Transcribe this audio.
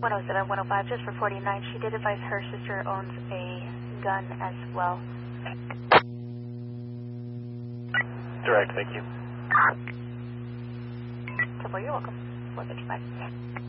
107, 105, just for 49. She did advise her sister owns a gun as well. Direct, thank you. You're welcome. 455.